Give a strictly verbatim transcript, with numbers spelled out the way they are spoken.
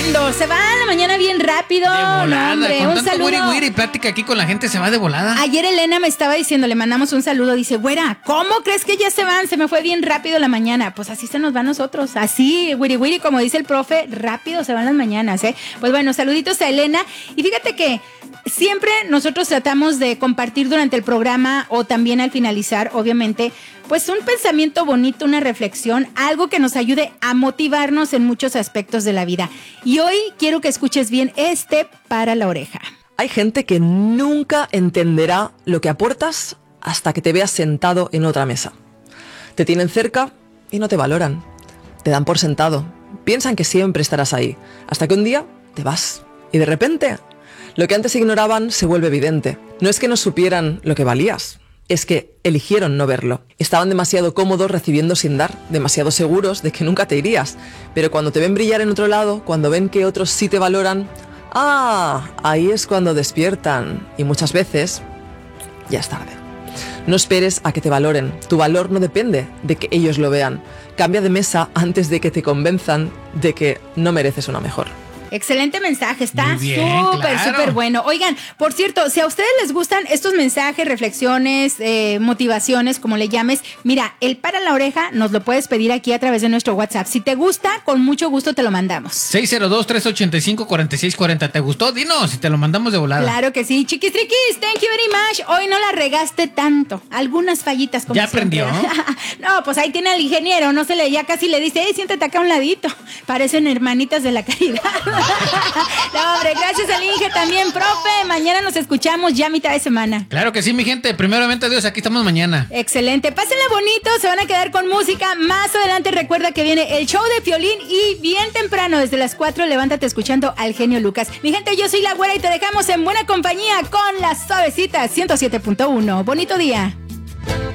Se va la mañana bien rápido. De volada, no, hombre, con un tanto saludo. güiri güiri, plática aquí con la gente, se va de volada. Ayer Elena me estaba diciendo, le mandamos un saludo, dice, güera, ¿cómo crees que ya se van? Se me fue bien rápido la mañana. Pues así se nos va a nosotros, así, güiri güiri, como dice el profe, rápido se van las mañanas, ¿eh? Pues bueno, saluditos a Elena. Y fíjate que siempre nosotros tratamos de compartir durante el programa o también al finalizar, obviamente, pues un pensamiento bonito, una reflexión, algo que nos ayude a motivarnos en muchos aspectos de la vida. Y hoy quiero que escuches bien este para la oreja. Hay gente que nunca entenderá lo que aportas hasta que te veas sentado en otra mesa. Te tienen cerca y no te valoran. Te dan por sentado. Piensan que siempre estarás ahí. Hasta que un día te vas. Y de repente, lo que antes ignoraban se vuelve evidente. No es que no supieran lo que valías. Es que eligieron no verlo. Estaban demasiado cómodos recibiendo sin dar, demasiado seguros de que nunca te irías. Pero cuando te ven brillar en otro lado, cuando ven que otros sí te valoran, ¡ah! Ahí es cuando despiertan. Y muchas veces, ya es tarde. No esperes a que te valoren. Tu valor no depende de que ellos lo vean. Cambia de mesa antes de que te convenzan de que no mereces una mejor. Excelente mensaje, está bien, súper, claro. súper bueno. Oigan, por cierto, si a ustedes les gustan estos mensajes, reflexiones, eh, motivaciones, como le llames, mira, el para la oreja nos lo puedes pedir aquí a través de nuestro WhatsApp. Si te gusta, con mucho gusto te lo mandamos. seis cero dos, tres ocho cinco, cuatro seis cuatro cero. ¿Te gustó? Dinos, si te lo mandamos de volada. Claro que sí. Chiquis triquis, thank you very much. Hoy no la regaste tanto. Algunas fallitas como ¿Ya siempre. aprendió? No, pues ahí tiene al ingeniero. No se le, ya casi le dice, hey, siéntate acá a un ladito. Parecen hermanitas de la caridad. No, hombre, gracias al Inge también, profe. Mañana nos escuchamos ya a mitad de semana. Claro que sí, mi gente. Primeramente, Dios, aquí estamos mañana. Excelente. Pásenla bonito, se van a quedar con música. Más adelante recuerda que viene el show de Piolín y bien temprano, desde las cuatro, levántate escuchando al genio Lucas. Mi gente, yo soy la güera y te dejamos en buena compañía con la suavecita ciento siete punto uno. Bonito día.